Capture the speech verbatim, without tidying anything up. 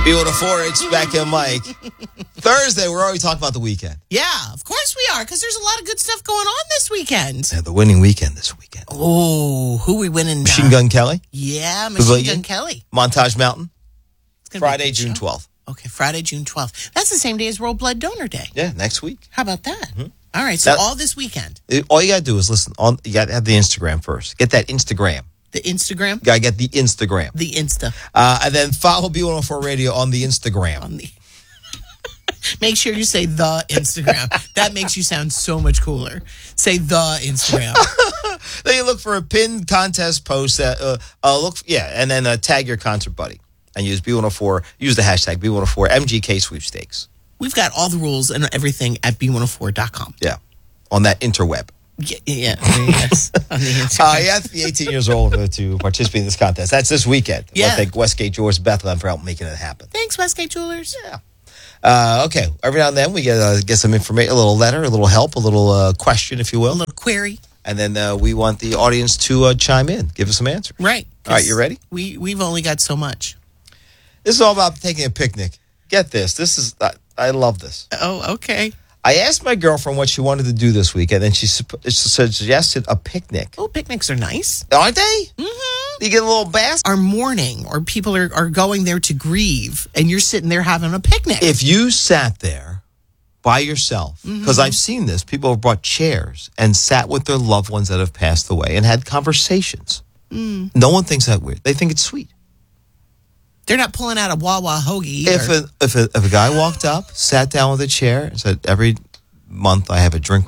B one oh four, it's Beck and Mike. Thursday, we're already talking about the weekend. Yeah, of course we are, because there's a lot of good stuff going on this weekend. Yeah, the winning weekend this weekend. Oh, who we winning now? Machine Gun Kelly. Yeah, Machine Pavilion. Gun Kelly. Montage Mountain. It's gonna be a Friday, good June show. twelfth. Okay, Friday, June twelfth. That's the same day as World Blood Donor Day. Yeah, next week. How about that? Mm-hmm. All right, so That- all this weekend. It- all you got to do is listen. On, you got to have the Instagram first. Get that Instagram. The Instagram? You got to get the Instagram. The Insta. Uh, and then follow B one oh four Radio on the Instagram. On the... Make sure you say the Instagram. That makes you sound so much cooler. Say the Instagram. Then you look for a pinned contest post. That, uh, uh, look, yeah, and then uh, tag your concert buddy and use B one oh four. Use the hashtag B one oh four M G K sweepstakes. We've got all the rules and everything at B one oh four dot com. Yeah, on that interweb. Yeah, yeah, yes, on the Instagram. Uh, you have to be eighteen years old to participate in this contest. That's this weekend. I Yeah. want to thank Westgate Jewelers Bethlehem for helping making it happen. Thanks, Westgate Jewelers. Yeah. Uh, okay. Every now and then we get uh, get some information, a little letter, a little help, a little uh, question, if you A will, little query. and then uh, we want the audience to uh, chime in, give us some answers. Right. All right, you ready? We, we've only got so much. This is all about taking a picnic. Get this. This is I, I love this. Oh, okay. I asked my girlfriend what she wanted to do this week, and then she supp- she suggested a picnic. Oh, picnics are nice. Aren't they? Mm-hmm. You get a little basket. Are mourning, or people are, are going there to grieve, and you're sitting there having a picnic. If you sat there by yourself, because Mm-hmm. I've seen this, people have brought chairs and sat with their loved ones that have passed away and had conversations. Mm. No one thinks that weird. They think it's sweet. They're not pulling out a Wawa hoagie. If Either. a, if a if a guy walked up, sat down with a chair, and said, "Every month I have a drink